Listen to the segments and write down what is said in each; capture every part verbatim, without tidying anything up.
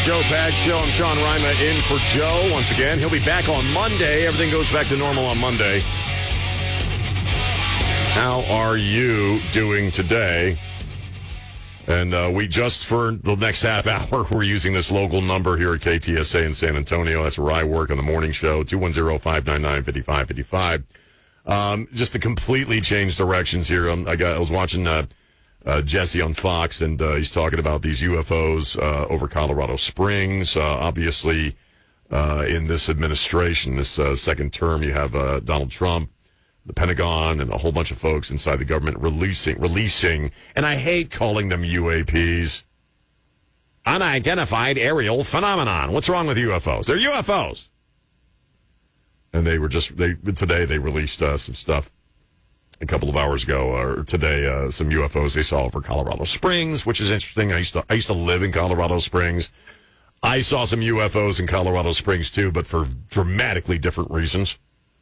Joe Pag Show. I'm Sean Rima in for Joe once again. He'll be back on Monday. Everything goes back to normal on Monday. How are you doing today? And uh, we just, for the next half hour, we're using this local number here at K T S A in San Antonio. That's where I work on the morning show, two one zero, five nine nine, five five five five. Um, just to completely change directions here, um, I, got, I was watching... Uh, Uh, Jesse on Fox, and uh, he's talking about these U F Os uh, over Colorado Springs. Uh, obviously, uh, in this administration, this uh, second term, you have uh, Donald Trump, the Pentagon, and a whole bunch of folks inside the government releasing, releasing, and I hate calling them U A Ps, unidentified aerial phenomenon. What's wrong with U F Os? They're U F Os. And they were just, they today they released uh, some stuff. A couple of hours ago, or today, uh, some U F Os they saw over Colorado Springs, which is interesting. I used to I used to live in Colorado Springs. I saw some U F Os in Colorado Springs too, but for dramatically different reasons.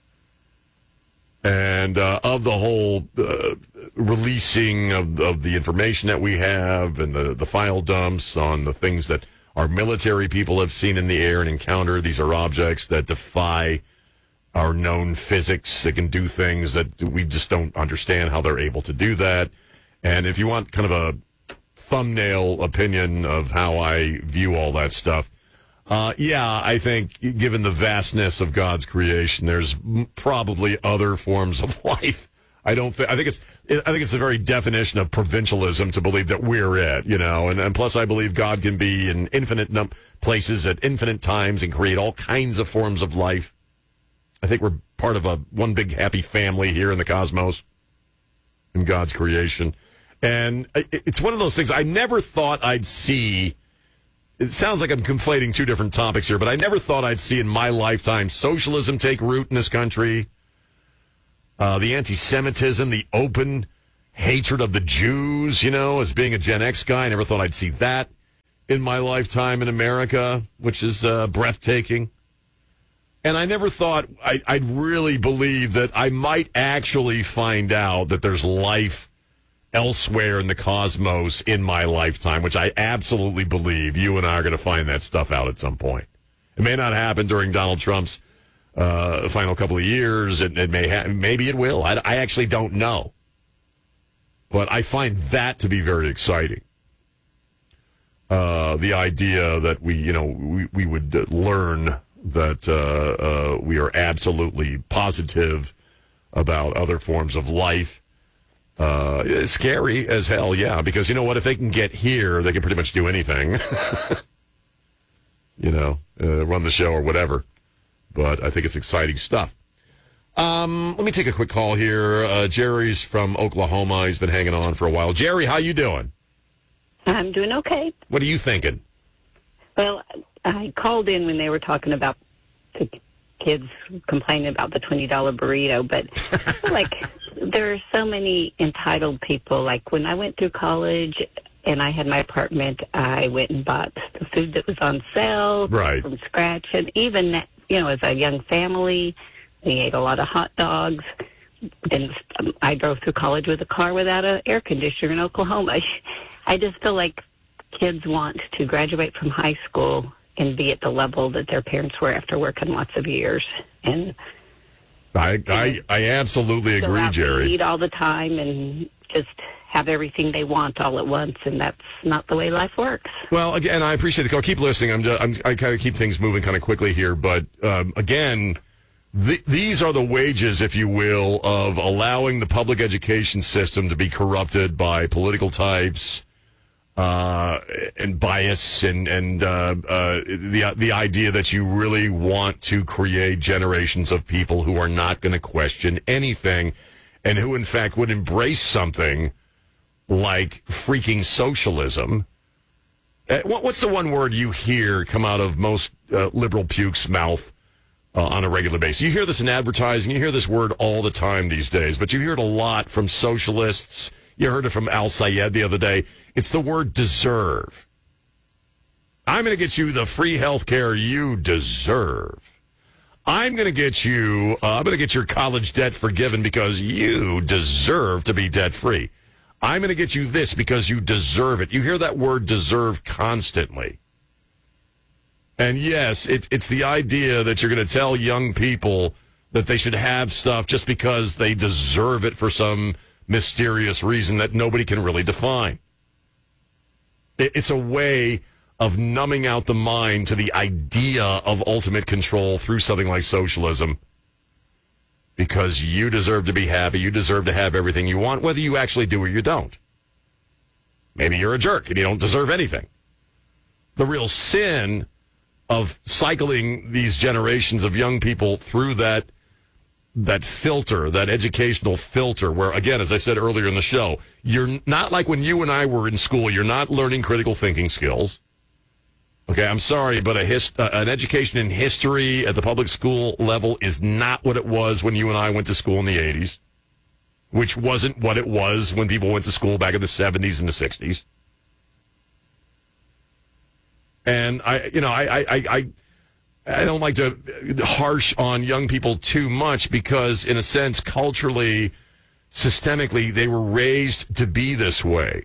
And uh, of the whole uh, releasing of, of the information that we have and the, the file dumps on the things that our military people have seen in the air and encountered, these are objects that defy our known physics, that can do things that we just don't understand how they're able to do that. And if you want kind of a thumbnail opinion of how I view all that stuff, uh, yeah, I think given the vastness of God's creation, there's probably other forms of life. I don't think, I think it's, I think it's the very definition of provincialism to believe that we're it, you know, and, and plus I believe God can be in infinite num- places at infinite times and create all kinds of forms of life. I think we're part of a one big happy family here in the cosmos, in God's creation. And it's one of those things I never thought I'd see. It sounds like I'm conflating two different topics here, but I never thought I'd see in my lifetime socialism take root in this country. Uh, the anti-Semitism, the open hatred of the Jews, you know, as being a Gen X guy. I never thought I'd see that in my lifetime in America, which is uh, breathtaking. And I never thought I, I'd really believe that I might actually find out that there's life elsewhere in the cosmos in my lifetime, which I absolutely believe you and I are going to find that stuff out at some point. It may not happen during Donald Trump's uh, final couple of years. It, it may ha- maybe it will. I, I actually don't know. But I find that to be very exciting. Uh, the idea that we, you know, we, we would learn that uh, uh, we are absolutely positive about other forms of life. Uh, it's scary as hell, yeah, because you know what? If they can get here, they can pretty much do anything. you know, uh, run the show or whatever. But I think it's exciting stuff. Um, let me take a quick call here. Uh, Jerry's from Oklahoma. He's been hanging on for a while. Jerry, how you doing? I'm doing okay. What are you thinking? Well, I called in when they were talking about the kids complaining about the twenty dollar burrito, but I feel like there are so many entitled people. Like when I went through college and I had my apartment, I went and bought the food that was on sale right. from scratch. And even, you know, as a young family, we ate a lot of hot dogs. And I drove through college with a car without an air conditioner in Oklahoma. I just feel like kids want to graduate from high school and be at the level that their parents were after working lots of years. And I I, I absolutely go agree, out Jerry. And eat all the time and just have everything they want all at once, and that's not the way life works. Well, again, I appreciate the call. Keep listening. I'm, just, I'm I kind of keep things moving kind of quickly here, but um, again, the, these are the wages, if you will, of allowing the public education system to be corrupted by political types. Uh, and bias and and uh, uh, the the idea that you really want to create generations of people who are not going to question anything, and who in fact would embrace something like freaking socialism. Uh, what, what's the one word you hear come out of most uh, liberal puke's mouth uh, on a regular basis? You hear this in advertising. You hear this word all the time these days, but you hear it a lot from socialists. You heard it from Al Sayed the other day. It's the word deserve. I'm going to get you the free health care you deserve. I'm going to get you, uh, I'm going to get your college debt forgiven because you deserve to be debt free. I'm going to get you this because you deserve it. You hear that word deserve constantly. And yes, it, it's the idea that you're going to tell young people that they should have stuff just because they deserve it for some mysterious reason that nobody can really define. It, it's a way of numbing out the mind to the idea of ultimate control through something like socialism. Because you deserve to be happy. You deserve to have everything you want, whether you actually do or you don't. Maybe you're a jerk and you don't deserve anything. The real sin of cycling these generations of young people through that that filter, that educational filter, where, again, as I said earlier in the show, you're not like when you and I were in school. You're not learning critical thinking skills. Okay, I'm sorry, but a hist- uh, an education in history at the public school level is not what it was when you and I went to school in the eighties, which wasn't what it was when people went to school back in the seventies and the sixties. And I, you know, I, I, I, I don't like to harsh on young people too much because, in a sense, culturally, systemically, they were raised to be this way.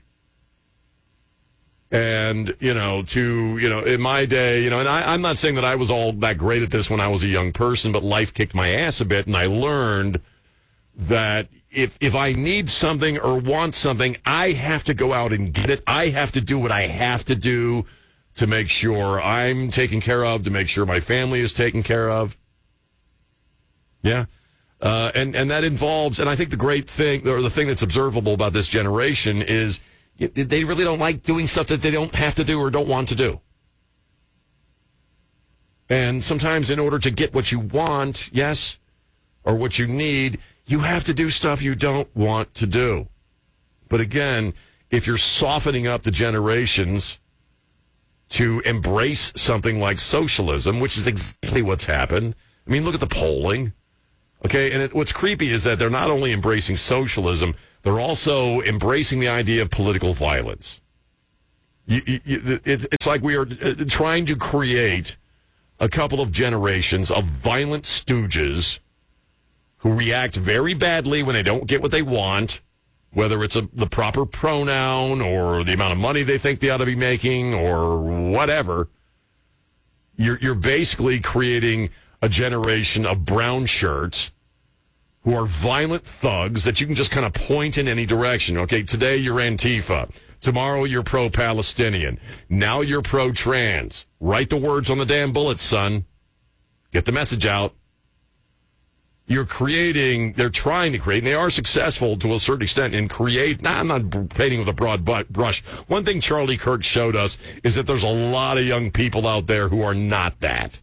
And, you know, to, you know, in my day, you know, and I, I'm not saying that I was all that great at this when I was a young person, but life kicked my ass a bit, and I learned that if if I need something or want something, I have to go out and get it. I have to do what I have to do to make sure I'm taken care of, to make sure my family is taken care of. Yeah. Uh, and, and that involves, and I think the great thing, or the thing that's observable about this generation is they really don't like doing stuff that they don't have to do or don't want to do. And sometimes in order to get what you want, yes, or what you need, you have to do stuff you don't want to do. But again, if you're softening up the generations to embrace something like socialism, which is exactly what's happened. I mean, look at the polling. Okay, and it, what's creepy is that they're not only embracing socialism, they're also embracing the idea of political violence. You, you, you, it's, it's like we are trying to create a couple of generations of violent stooges who react very badly when they don't get what they want, whether it's a, the proper pronoun or the amount of money they think they ought to be making or whatever. You're, you're basically creating a generation of brown shirts who are violent thugs that you can just kind of point in any direction. Okay, today you're Antifa. Tomorrow you're pro-Palestinian. Now you're pro-trans. Write the words on the damn bullets, son. Get the message out. You're creating, they're trying to create, and they are successful to a certain extent in create, nah, I'm not painting with a broad brush. One thing Charlie Kirk showed us is that there's a lot of young people out there who are not that.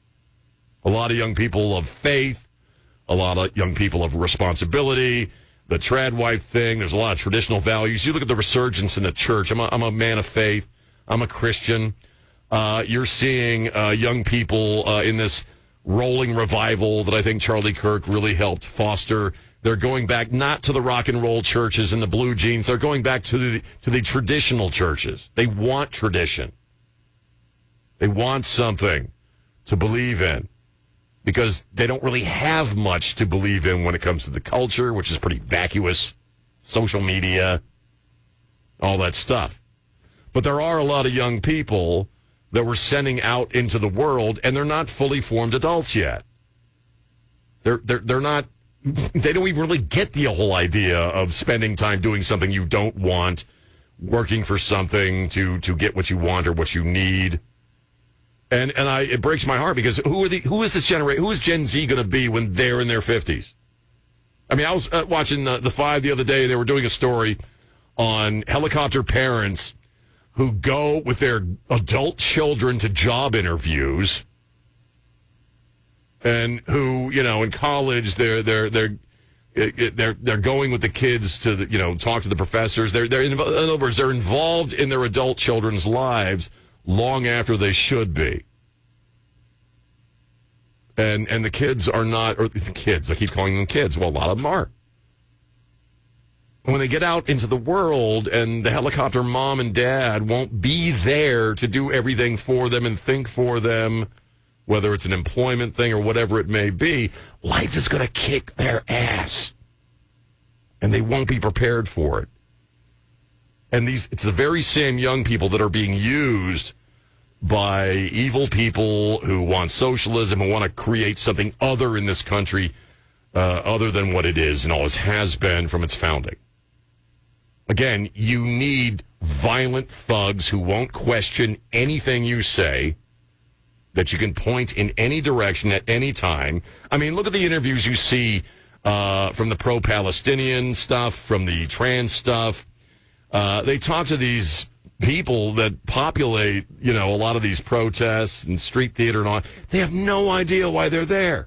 A lot of young people of faith, a lot of young people of responsibility, the trad wife thing, there's a lot of traditional values. You look at the resurgence in the church. I'm a, I'm a man of faith. I'm a Christian. Uh, you're seeing uh, young people uh, in this rolling revival that I think Charlie Kirk really helped foster. They're going back not to the rock and roll churches and the blue jeans. They're going back to the to the traditional churches. They want tradition. They want something to believe in because they don't really have much to believe in when it comes to the culture, which is pretty vacuous, social media, all that stuff. But there are a lot of young people that we're sending out into the world, and they're not fully formed adults yet. They're they're they're not. They don't even really get the whole idea of spending time doing something you don't want, working for something to to get what you want or what you need. And and I it breaks my heart because who are the who is this generation? Who is Gen Z going to be when they're in their fifties? I mean, I was uh, watching uh, the Five the other day. They were doing a story on helicopter parents who go with their adult children to job interviews, and who, you know, in college they're they're they're they're they're going with the kids to the, you know, talk to the professors. They're they're in other words they're involved in their adult children's lives long after they should be. And and the kids are not, or the kids, I keep calling them kids. Well, a lot of them are. When they get out into the world and the helicopter mom and dad won't be there to do everything for them and think for them, whether it's an employment thing or whatever it may be, life is going to kick their ass. And they won't be prepared for it. And these, it's the very same young people that are being used by evil people who want socialism, who want to create something other in this country, uh, other than what it is and always has been from its founding. Again, you need violent thugs who won't question anything you say, that you can point in any direction at any time. I mean, look at the interviews you see uh, from the pro-Palestinian stuff, from the trans stuff. Uh, they talk to these people that populate, you know, a lot of these protests and street theater and all. They have no idea why they're there.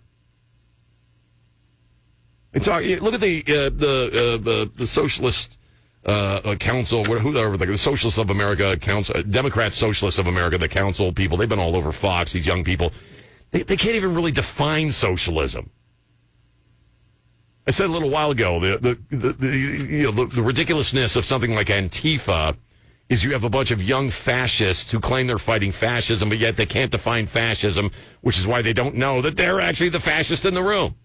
They talk, look at the uh, the, uh, the the Socialist uh, Council, whoever the Socialists of America Council, Democrat Socialists of America, the Council people. They've been all over Fox. These young people, they they can't even really define socialism. I said a little while ago the the the, the you know the, the ridiculousness of something like Antifa is you have a bunch of young fascists who claim they're fighting fascism, but yet they can't define fascism, which is why they don't know that they're actually the fascist in the room.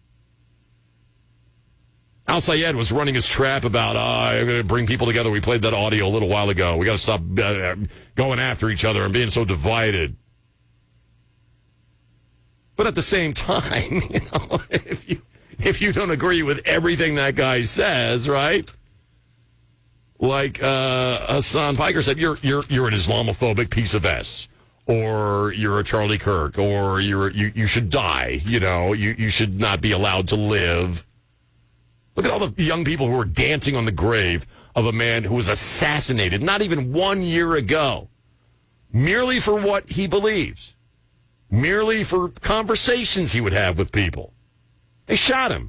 Al Sayed was running his trap about, oh, I'm going to bring people together. We played that audio a little while ago. We got to stop uh, going after each other and being so divided. But at the same time, you know, if you if you don't agree with everything that guy says, right? Like uh, Hassan Piker said, you're you're you're an Islamophobic piece of S, or you're a Charlie Kirk, or you're you you should die. You know, you you should not be allowed to live. Look at all the young people who are dancing on the grave of a man who was assassinated not even one year ago, merely for what he believes, merely for conversations he would have with people. They shot him.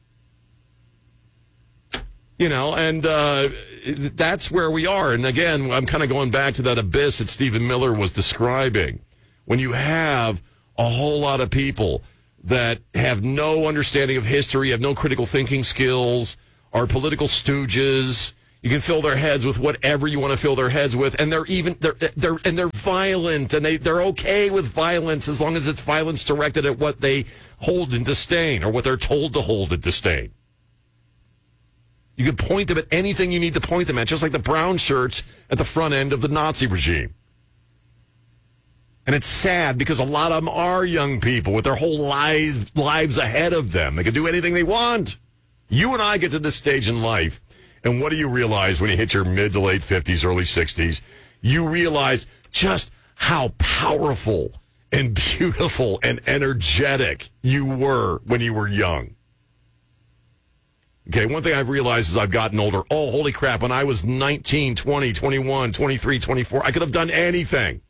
You know, and uh, that's where we are. And again, I'm kind of going back to that abyss that Stephen Miller was describing. When you have a whole lot of people that have no understanding of history, have no critical thinking skills, are political stooges, you can fill their heads with whatever you want to fill their heads with, and they're even they're they're and they're violent, and they they're okay with violence as long as it's violence directed at what they hold in disdain or what they're told to hold in disdain. You can point them at anything you need to point them at, just like the brown shirts at the front end of the Nazi regime. And it's sad because a lot of them are young people with their whole lives, lives ahead of them. They can do anything they want. You and I get to this stage in life, and what do you realize when you hit your mid to late fifties, early sixties? You realize just how powerful and beautiful and energetic you were when you were young. Okay, one thing I've realized as I've gotten older, oh, holy crap, when I was nineteen, twenty, twenty-one, twenty-three, twenty-four, I could have done anything.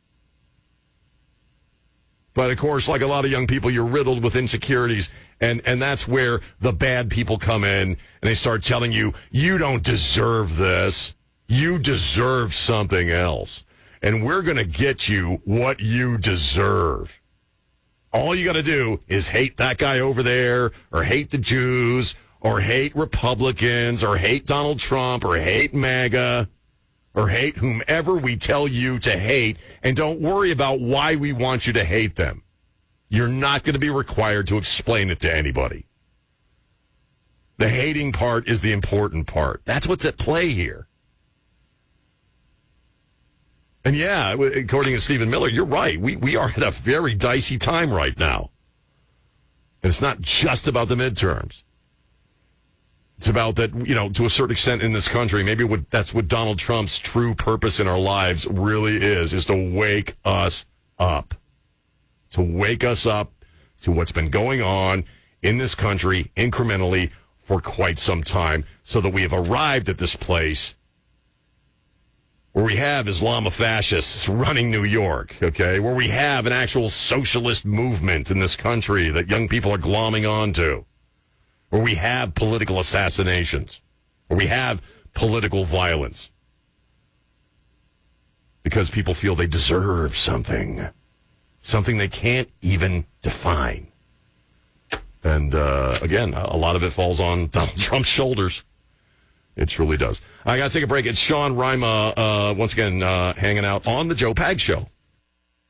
But, of course, like a lot of young people, you're riddled with insecurities, and, and that's where the bad people come in, and they start telling you, you don't deserve this. You deserve something else. And we're going to get you what you deserve. All you got to do is hate that guy over there, or hate the Jews, or hate Republicans, or hate Donald Trump, or hate MAGA, or hate whomever we tell you to hate, and don't worry about why we want you to hate them. You're not going to be required to explain it to anybody. The hating part is the important part. That's what's at play here. And yeah, according to Stephen Miller, you're right. We, we are at a very dicey time right now. And it's not just about the midterms. It's about that, you know, to a certain extent in this country, maybe what, that's what Donald Trump's true purpose in our lives really is, is to wake us up. To wake us up to what's been going on in this country incrementally for quite some time, so that we have arrived at this place where we have Islamofascists running New York, okay, where we have an actual socialist movement in this country that young people are glomming onto, where we have political assassinations, where we have political violence, because people feel they deserve something, something they can't even define. And, uh, again, a lot of it falls on Donald Trump's shoulders. It truly does. I got to take a break. It's Sean Rima, uh, once again, uh, hanging out on the Joe Pags Show.